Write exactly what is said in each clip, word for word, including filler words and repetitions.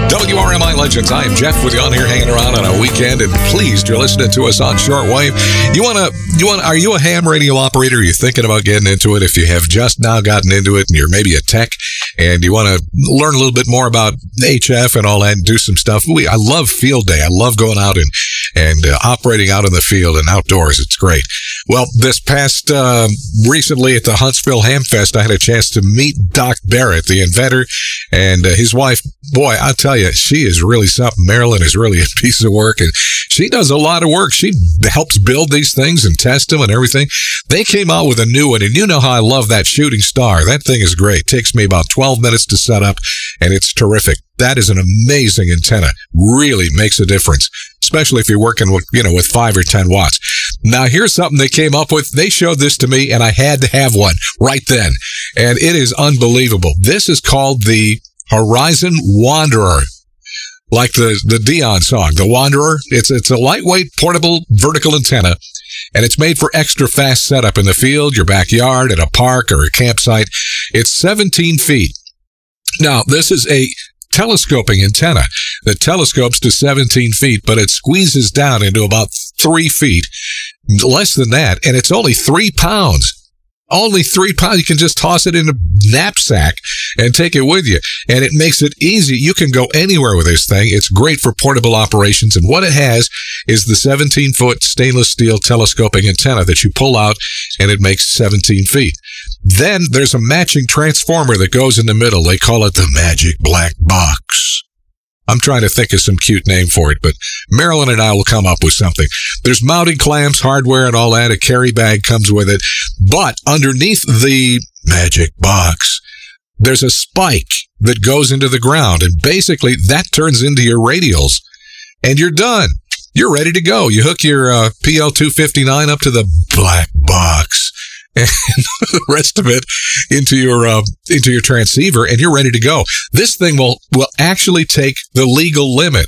W R M I Legends. I am Jeff with you on here hanging around on a weekend, and pleased you're listening to us on shortwave. You want to, you want, are you a ham radio operator? Are you thinking about getting into it? If you have just now gotten into it and you're maybe a tech and you want to learn a little bit more about H F and all that and do some stuff. We, I love field day. I love going out and, and uh, operating out in the field and outdoors. It's great. Well, this past, uh, recently at the Huntsville Ham Fest, I had a chance to meet Doc Barrett, the inventor, and uh, his wife. Boy, I'll tell you, she is really something. Marilyn is really a piece of work, and she does a lot of work. She helps build these things and test them and everything. They came out with a new one, and you know how I love that Shooting Star. That thing is great. It takes me about twelve minutes to set up, and it's terrific. That is an amazing antenna. Really makes a difference, especially if you're working with, you know, with five or ten watts. Now, here's something they came up with. They showed this to me, and I had to have one right then, and it is unbelievable. This is called the Horizon Wanderer, like the, the Dion song, The Wanderer. It's, it's a lightweight, portable, vertical antenna, and it's made for extra fast setup in the field, your backyard, at a park, or a campsite. It's seventeen feet. Now, this is a telescoping antenna that telescopes to seventeen feet, but it squeezes down into about three feet, less than that, and it's only three pounds. Only three pounds. You can just toss it in a knapsack and take it with you. And it makes it easy. You can go anywhere with this thing. It's great for portable operations. And what it has is the seventeen-foot stainless steel telescoping antenna that you pull out, and it makes seventeen feet. Then there's a matching transformer that goes in the middle. They call it the Magic Black Box. I'm trying to think of some cute name for it, but Marilyn and I will come up with something. There's mounting clamps, hardware, and all that. A carry bag comes with it. But underneath the Magic Box, there's a spike that goes into the ground, and basically that turns into your radials, and you're done. You're ready to go. You hook your uh, P L two fifty-nine up to the Black Box, and the rest of it into your uh, into your transceiver, and you're ready to go. This thing will will actually take the legal limit,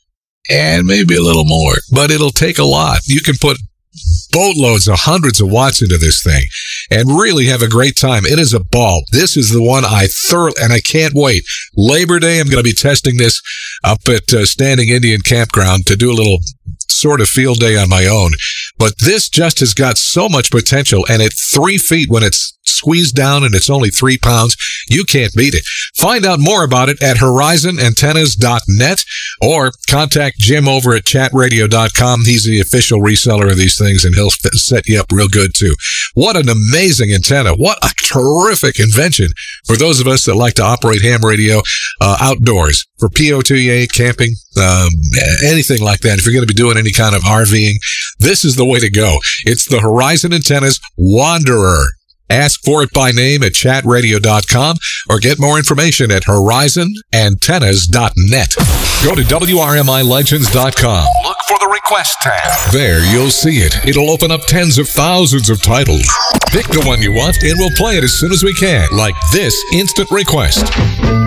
and maybe a little more, but it'll take a lot. You can put boatloads of hundreds of watts into this thing and really have a great time. It is a ball. This is the one I thoroughly, and I can't wait. Labor Day, I'm going to be testing this up at uh, Standing Indian Campground to do a little sort of field day on my own. But this just has got so much potential, and at three feet when it's squeezed down and it's only three pounds, you can't beat it. Find out more about it at horizon antennas dot net or contact Jim over at chat radio dot com. He's the official reseller of these things, and he'll set you up real good too. What an amazing antenna. What a terrific invention for those of us that like to operate ham radio uh, outdoors for P O T A, camping, um, anything like that. If you're going to be doing any kind of RVing, this is the way to go. It's the Horizon Antennas Wanderer. Ask for it by name at chat radio dot com or get more information at horizon antennas dot net. Go to W R M I legends dot com. Look for the request tab. There you'll see it. It'll open up tens of thousands of titles. Pick the one you want and we'll play it as soon as we can, like this instant request.